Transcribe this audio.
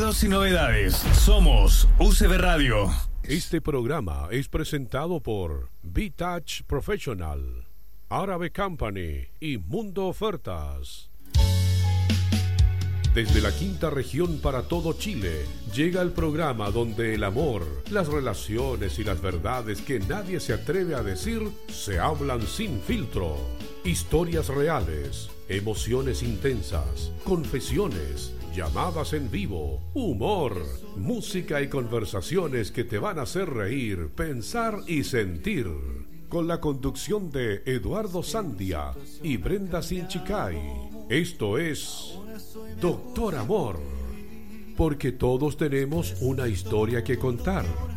Recuerdos y novedades. Somos UCB Radio. Este programa es presentado por V-Touch Professional, Árabe Company y Mundo Ofertas. Desde la quinta región para todo Chile, llega el programa donde el amor, las relaciones y las verdades que nadie se atreve a decir se hablan sin filtro. Historias reales, emociones intensas, confesiones, llamadas en vivo, humor, música y conversaciones que te van a hacer reír, pensar y sentir. Con la conducción de Eduardo Sandia y Brenda Sinchicay. Esto es Doctor Amor, porque todos tenemos una historia que contar.